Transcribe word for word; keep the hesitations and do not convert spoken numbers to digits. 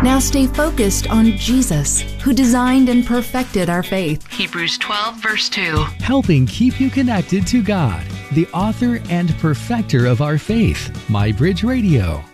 Now stay focused on Jesus, who designed and perfected our faith. Hebrews twelve, verse two. Helping keep you connected to God, the author and perfecter of our faith. MyBridge Radio.